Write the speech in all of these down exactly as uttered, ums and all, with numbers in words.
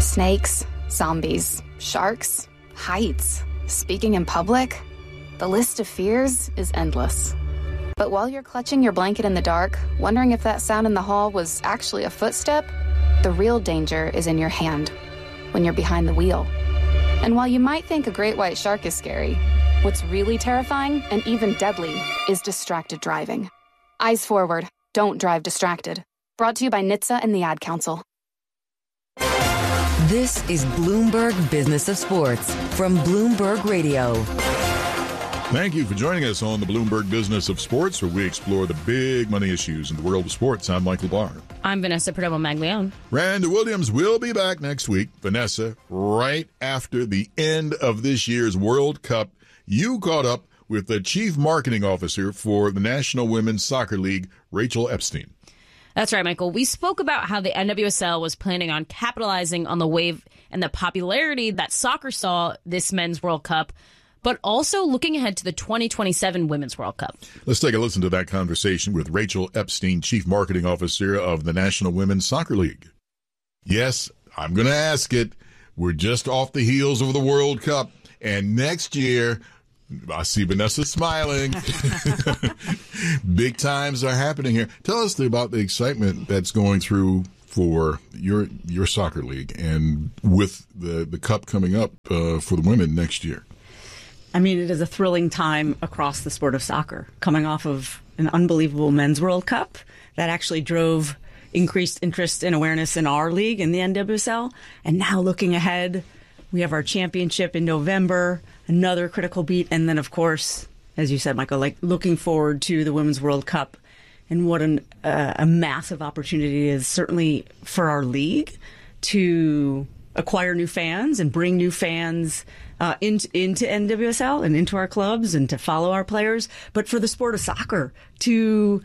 Snakes, zombies, sharks, heights, speaking in public. The list of fears is endless. But while you're clutching your blanket in the dark, wondering if that sound in the hall was actually a footstep, the real danger is in your hand, when you're behind the wheel. And while you might think a great white shark is scary, what's really terrifying and even deadly is distracted driving. Eyes forward, don't drive distracted. Brought to you by N H T S A and the Ad Council. This is Bloomberg Business of Sports from Bloomberg Radio. Thank you for joining us on the Bloomberg Business of Sports, where we explore the big money issues in the world of sports. I'm Michael Barr. I'm Vanessa Perdomo-Maglione. Randy Williams will be back next week. Vanessa, right after the end of this year's World Cup, you caught up with the Chief Marketing Officer for the National Women's Soccer League, Rachel Epstein. That's right, Michael. We spoke about how the N W S L was planning on capitalizing on the wave and the popularity that soccer saw this men's World Cup, but also looking ahead to the twenty twenty-seven Women's World Cup. Let's take a listen to that conversation with Rachel Epstein, Chief Marketing Officer of the National Women's Soccer League. Yes, I'm going to ask it. We're just off the heels of the World Cup, and next year, I see Vanessa smiling. Big times are happening here. Tell us about the excitement that's going through for your your soccer league and with the, the cup coming up uh, for the women next year. I mean, it is a thrilling time across the sport of soccer, coming off of an unbelievable men's World Cup that actually drove increased interest and awareness in our league in the N W S L. And now looking ahead, we have our championship in November, another critical beat. And then, of course, as you said, Michael, like looking forward to the Women's World Cup and what an, uh, a massive opportunity it is certainly for our league to acquire new fans and bring new fans uh, into, into N W S L and into our clubs and to follow our players. But for the sport of soccer to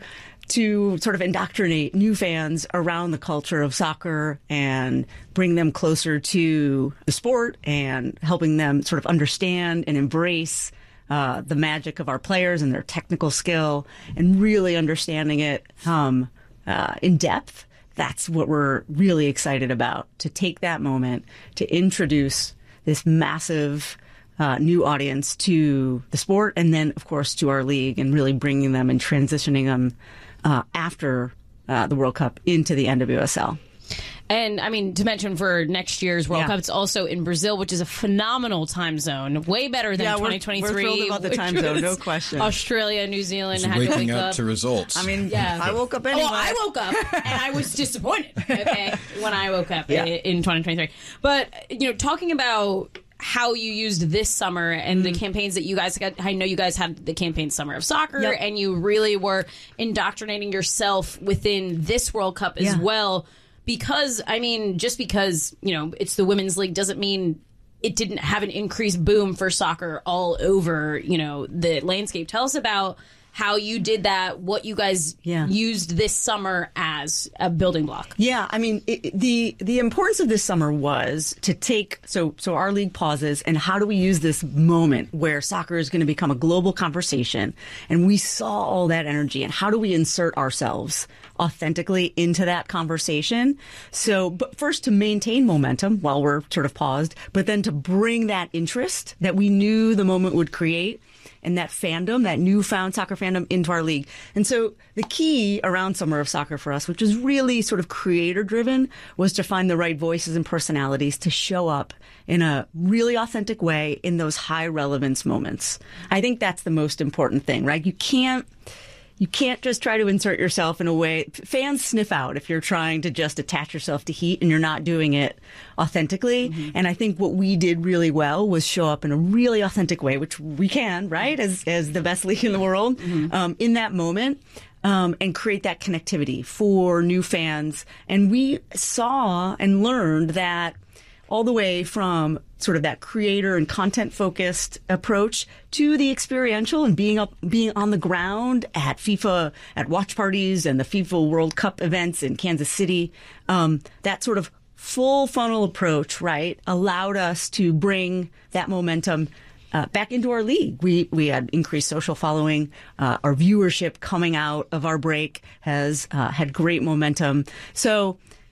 to sort of indoctrinate new fans around the culture of soccer and bring them closer to the sport and helping them sort of understand and embrace uh, the magic of our players and their technical skill and really understanding it um, uh, in depth. That's what we're really excited about, to take that moment to introduce this massive uh, new audience to the sport and then, of course, to our league and really bringing them and transitioning them Uh, after uh, the World Cup into the N W S L. And, I mean, to mention for next year's World yeah. Cup, it's also in Brazil, which is a phenomenal time zone. Way better than yeah, twenty twenty-three. We're, we're thrilled about the time zone, no question. Australia, New Zealand Just had waking to wake up, up to results. I mean, yeah. I woke up anyway. Well, I woke up, and I was disappointed, okay, when I woke up yeah. in, in twenty twenty-three. But, you know, talking about how you used this summer and mm-hmm. the campaigns that you guys got. I know you guys had the campaign Summer of Soccer, yep. and you really were indoctrinating yourself within this World Cup as yeah. well. Because, I mean, just because, you know, it's the Women's League doesn't mean it didn't have an increased boom for soccer all over, you know, the landscape. Tell us about how you did that, what you guys yeah. used this summer as a building block. Yeah, I mean, it, the the importance of this summer was to take, so so our league pauses, and how do we use this moment where soccer is going to become a global conversation, and we saw all that energy, and how do we insert ourselves authentically into that conversation? So, but first to maintain momentum while we're sort of paused, but then to bring that interest that we knew the moment would create, and that fandom, that newfound soccer fandom into our league. And so the key around Summer of Soccer for us, which is really sort of creator driven, was to find the right voices and personalities to show up in a really authentic way in those high relevance moments. I think that's the most important thing, right? You can't You can't just try to insert yourself in a way. Fans sniff out if you're trying to just attach yourself to heat and you're not doing it authentically. Mm-hmm. And I think what we did really well was show up in a really authentic way, which we can, right, as as the best league in the world, mm-hmm. um, in that moment, um, and create that connectivity for new fans. And we saw and learned that all the way from sort of that creator and content-focused approach to the experiential and being up, being on the ground at FIFA, at watch parties and the FIFA World Cup events in Kansas City. Um, that sort of full funnel approach, right, allowed us to bring that momentum uh, back into our league. We we had increased social following. Uh, our viewership coming out of our break has uh, had great momentum. So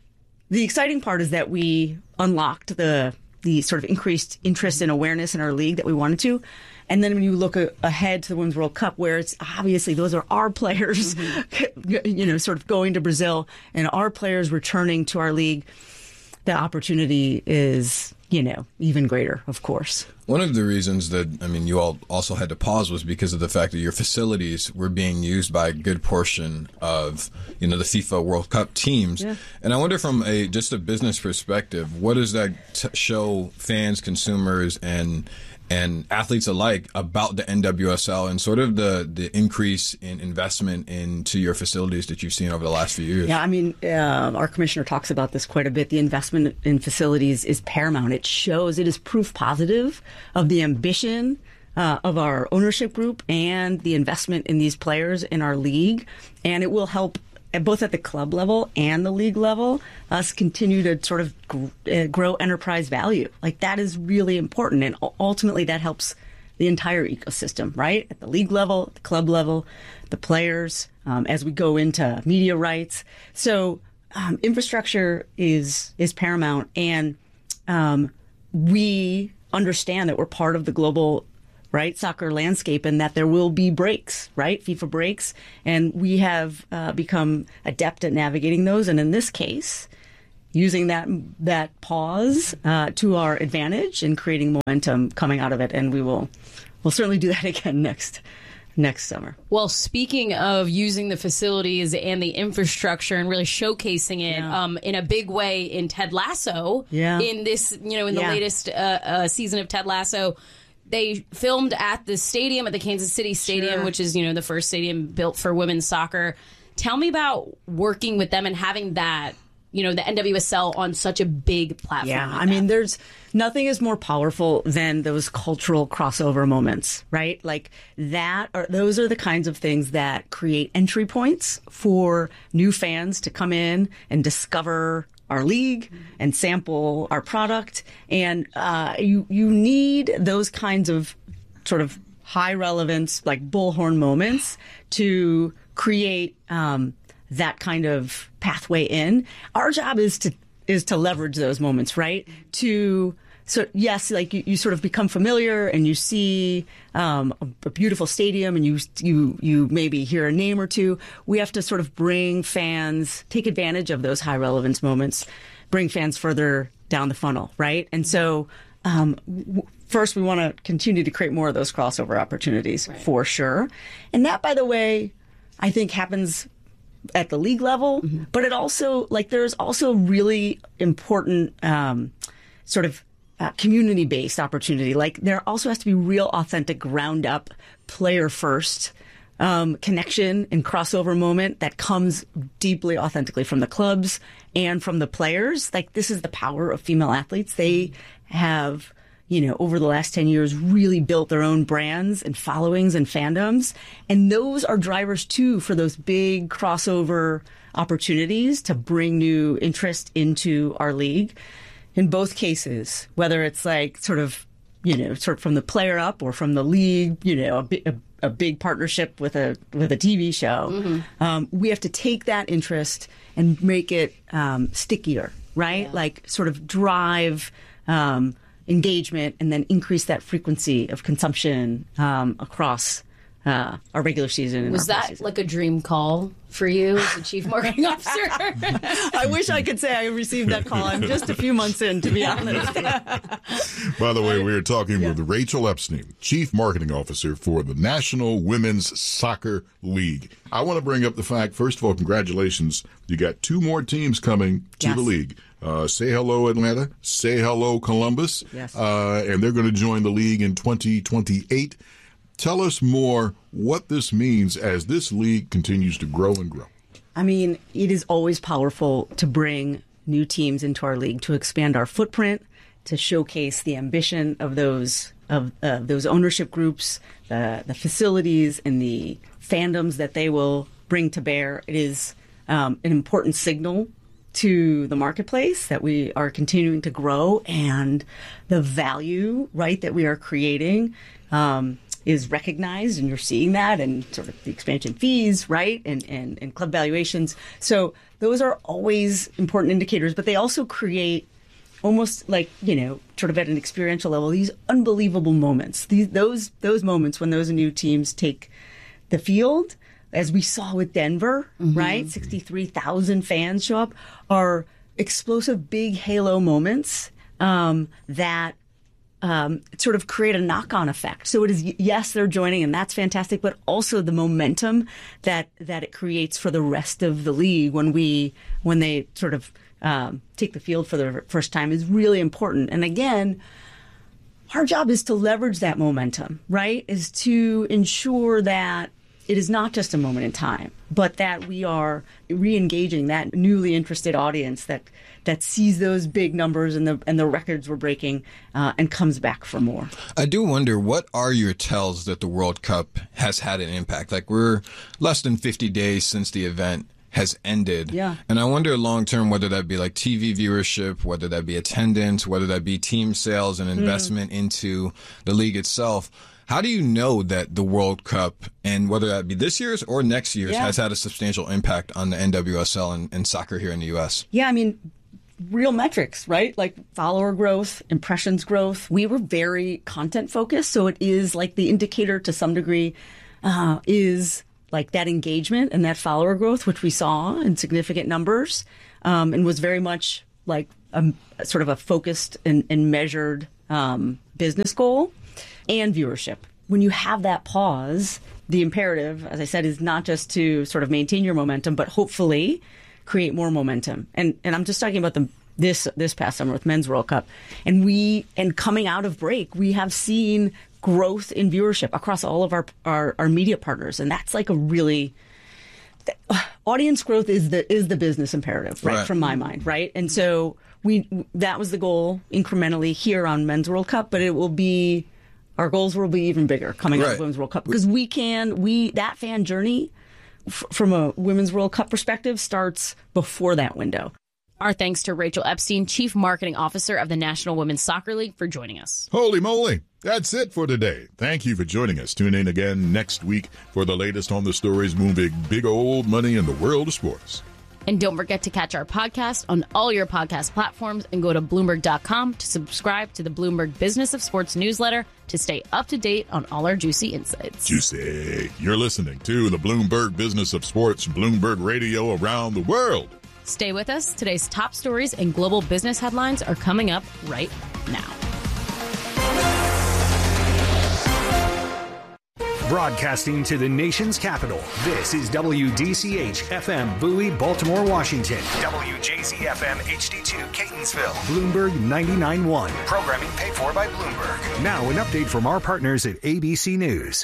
the exciting part is that we unlocked the the sort of increased interest and awareness in our league that we wanted to. And then when you look a, ahead to the Women's World Cup, where it's obviously those are our players, mm-hmm. you know, sort of going to Brazil and our players returning to our league, the opportunity is, you know, even greater, of course. One of the reasons that, I mean, you all also had to pause was because of the fact that your facilities were being used by a good portion of, you know, the FIFA World Cup teams. Yeah. And I wonder from a just a business perspective, what does that t- show fans, consumers, and and athletes alike about the N W S L and sort of the, the increase in investment into your facilities that you've seen over the last few years? Yeah, I mean, uh, our commissioner talks about this quite a bit. The investment in facilities is paramount. It shows, it is proof positive of the ambition uh, of our ownership group and the investment in these players in our league. And it will help both at the club level and the league level, us continue to sort of grow enterprise value. Like, that is really important. And ultimately, that helps the entire ecosystem, right? At the league level, at the club level, the players, um, as we go into media rights. So um, infrastructure is is paramount. And um, we understand that we're part of the global right, soccer landscape, and that there will be breaks, right, FIFA breaks, and we have uh, become adept at navigating those. And in this case, using that that pause uh, to our advantage and creating momentum coming out of it, and we will we'll certainly do that again next next summer. Well, speaking of using the facilities and the infrastructure and really showcasing it yeah. um, in a big way in Ted Lasso, yeah. in this, you know, in the yeah. latest uh, uh, season of Ted Lasso. They filmed at the stadium, at the Kansas City Stadium, sure. which is, you know, the first stadium built for women's soccer. Tell me about working with them and having that, you know, the N W S L on such a big platform. Yeah, like I that. mean, there's nothing is more powerful than those cultural crossover moments, right? Like that, or those are the kinds of things that create entry points for new fans to come in and discover our league and sample our product. And uh, you you need those kinds of sort of high relevance, like bullhorn moments to create um, that kind of pathway in. Our job is to is to leverage those moments, right? To so yes, like you, you sort of become familiar and you see um, a, a beautiful stadium and you you you maybe hear a name or two. We have to sort of bring fans, take advantage of those high relevance moments, bring fans further down the funnel, right? And so um, w- first we want to continue to create more of those crossover opportunities right. for sure. And that, by the way, I think happens at the league level, mm-hmm. but it also like there's also really important um, sort of Uh, community-based opportunity. Like there also has to be real, authentic, ground-up, player-first um, connection and crossover moment that comes deeply, authentically from the clubs and from the players. Like this is the power of female athletes. They have, you know, over the last ten years, really built their own brands and followings and fandoms. And those are drivers, too, for those big crossover opportunities to bring new interest into our league. In both cases, whether it's like sort of, you know, sort of from the player up or from the league, you know, a, a, a big partnership with a with a T V show, mm-hmm. um, we have to take that interest and make it um, stickier, right? Yeah. Like sort of drive um, engagement and then increase that frequency of consumption um, across uh, our regular season. And Was that season. like a dream call for you as the chief marketing officer? I wish I could say I received that call. I'm just a few months in, to be honest. By the way, we are talking yeah. with Rachel Epstein, Chief Marketing Officer for the National Women's Soccer League. I want to bring up the fact, first of all, congratulations. You got two more teams coming to yes. the league. Uh, say hello, Atlanta. Say hello, Columbus. Yes. Uh, and they're going to join the league in twenty twenty-eight. Tell us more what this means as this league continues to grow and grow. I mean, it is always powerful to bring new teams into our league, to expand our footprint, to showcase the ambition of those of uh, those ownership groups, the the facilities, and the fandoms that they will bring to bear. It is um, an important signal to the marketplace that we are continuing to grow, and the value, right, that we are creating um, is recognized, and you're seeing that, and sort of the expansion fees, right, and, and, and club valuations. So those are always important indicators, but they also create almost like, you know, sort of at an experiential level, these unbelievable moments. These those those moments when those new teams take the field, as we saw with Denver, mm-hmm. right? sixty-three thousand fans show up, are explosive big halo moments um, that um, sort of create a knock-on effect. So it is, yes, they're joining, and that's fantastic, but also the momentum that that it creates for the rest of the league when we when they sort of um, take the field for the first time is really important. And again, our job is to leverage that momentum, right? Is to ensure that it is not just a moment in time, but that we are re-engaging that newly interested audience that that sees those big numbers and the and the records we're breaking uh, and comes back for more. I do wonder, what are your tells that the World Cup has had an impact? Like, we're less than fifty days since the event has ended. Yeah. And I wonder long term whether that be like T V viewership, whether that be attendance, whether that be team sales and investment mm. into the league itself. How do you know that the World Cup, and whether that be this year's or next year's, yeah. has had a substantial impact on the N W S L and, and soccer here in the U S? Yeah, I mean, real metrics, right? Like follower growth, impressions growth. We were very content focused, so it is like the indicator to some degree uh, is like that engagement and that follower growth, which we saw in significant numbers, um, and was very much like a, sort of a focused and, and measured um, business goal. And viewership. When you have that pause, the imperative, as I said, is not just to sort of maintain your momentum, but hopefully create more momentum. And and I'm just talking about the this this past summer with Men's World Cup. And we and coming out of break, we have seen growth in viewership across all of our our, our media partners, and that's like a really uh, audience growth is the is the business imperative, right, right? From my mind, right? And so we that was the goal incrementally here on Men's World Cup, but it will be. Our goals will be even bigger coming right. out of Women's World Cup, because we can, we that fan journey f- from a Women's World Cup perspective starts before that window. Our thanks to Rachel Epstein, Chief Marketing Officer of the National Women's Soccer League, for joining us. Holy moly. That's it for today. Thank you for joining us. Tune in again next week for the latest on the stories moving big old money in the world of sports. And don't forget to catch our podcast on all your podcast platforms and go to Bloomberg dot com to subscribe to the Bloomberg Business of Sports newsletter to stay up to date on all our juicy insights. Juicy. You're listening to the Bloomberg Business of Sports, Bloomberg Radio around the world. Stay with us. Today's top stories and global business headlines are coming up right now. Broadcasting to the nation's capital, this is W D C H F M Bowie, Baltimore, Washington. W J Z F M H D two, Catonsville. Bloomberg ninety-nine point one. Programming paid for by Bloomberg. Now an update from our partners at A B C News.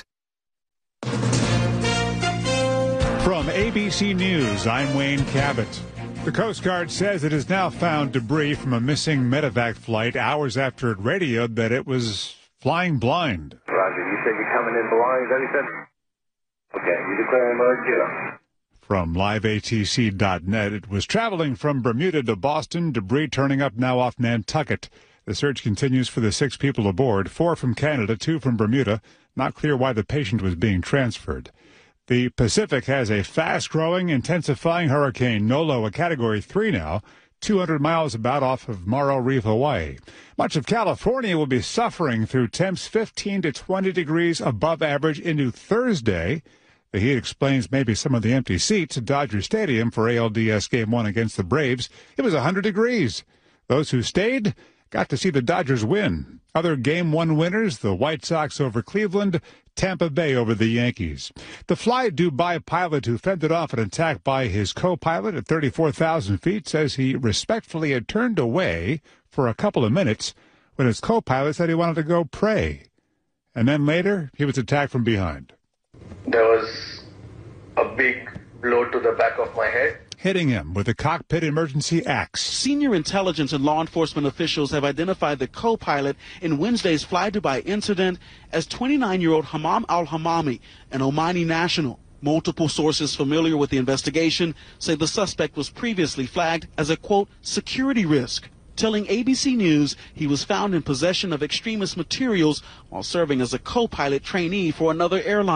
From A B C News, I'm Wayne Cabot. The Coast Guard says it has now found debris from a missing medevac flight hours after it radioed that it was flying blind. Roger, you said you're coming in blind, is that what you said? Okay, you declaring mode, get up. From live A T C dot net, it was traveling from Bermuda to Boston, debris turning up now off Nantucket. The search continues for the six people aboard, four from Canada, two from Bermuda. Not clear why the patient was being transferred. The Pacific has a fast-growing, intensifying hurricane, Nolo, a Category three now, two hundred miles about off of Morro Reef, Hawaii. Much of California will be suffering through temps fifteen to twenty degrees above average into Thursday. The heat explains maybe some of the empty seats at Dodger Stadium for A L D S Game one against the Braves. It was one hundred degrees. Those who stayed got to see the Dodgers win. Other Game one winners, the White Sox over Cleveland, Tampa Bay over the Yankees. The Fly Dubai pilot who fended off an attack by his co-pilot at thirty-four thousand feet says he respectfully had turned away for a couple of minutes when his co-pilot said he wanted to go pray. And then later, he was attacked from behind. There was a big blow to the back of my head, hitting him with a cockpit emergency axe. Senior intelligence and law enforcement officials have identified the co-pilot in Wednesday's Fly Dubai incident as twenty-nine-year-old Hamam al-Hamami, an Omani national. Multiple sources familiar with the investigation say the suspect was previously flagged as a, quote, security risk, telling A B C News he was found in possession of extremist materials while serving as a co-pilot trainee for another airline.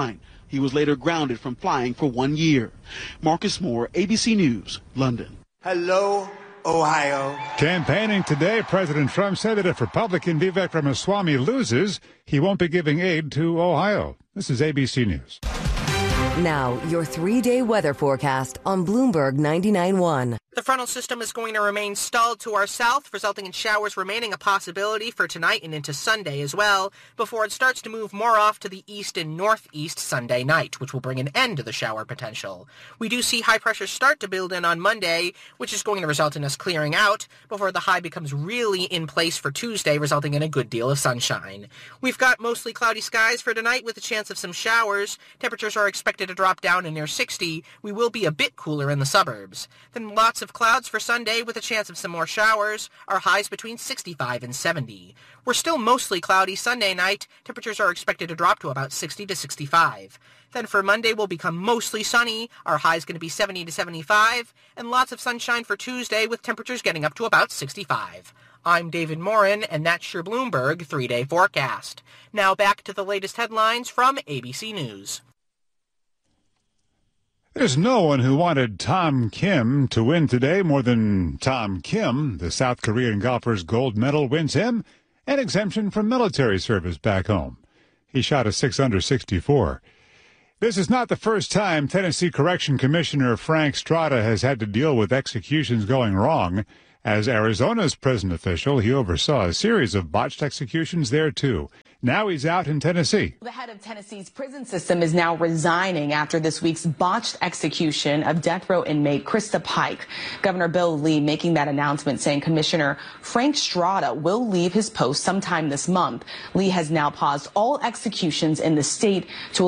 He was later grounded from flying for one year. Marcus Moore, A B C News, London. Hello, Ohio. Campaigning today, President Trump said that if Republican Vivek Ramaswamy loses, he won't be giving aid to Ohio. This is A B C News. Now, your three-day weather forecast on Bloomberg ninety-nine point one. The frontal system is going to remain stalled to our south, resulting in showers remaining a possibility for tonight and into Sunday as well, before it starts to move more off to the east and northeast Sunday night, which will bring an end to the shower potential. We do see high pressure start to build in on Monday, which is going to result in us clearing out before the high becomes really in place for Tuesday, resulting in a good deal of sunshine. We've got mostly cloudy skies for tonight with a chance of some showers. Temperatures are expected to drop down to near sixty. We will be a bit cooler in the suburbs. Then lots of clouds for Sunday with a chance of some more showers. Our highs between sixty-five and seventy. We're still mostly cloudy Sunday night. Temperatures are expected to drop to about sixty to sixty-five. Then for Monday, we'll become mostly sunny. Our high is going to be seventy to seventy-five. And lots of sunshine for Tuesday with temperatures getting up to about sixty-five. I'm David Morin, and that's your Bloomberg three-day forecast. Now back to the latest headlines from A B C News. There's no one who wanted Tom Kim to win today more than Tom Kim. The South Korean golfer's gold medal wins him an exemption from military service back home. He shot a six under sixty-four. This is not the first time Tennessee Correction Commissioner Frank Strada has had to deal with executions going wrong. As Arizona's prison official, he oversaw a series of botched executions there, too. Now he's out in Tennessee. The head of Tennessee's prison system is now resigning after this week's botched execution of death row inmate Krista Pike. Governor Bill Lee making that announcement, saying Commissioner Frank Strada will leave his post sometime this month. Lee has now paused all executions in the state to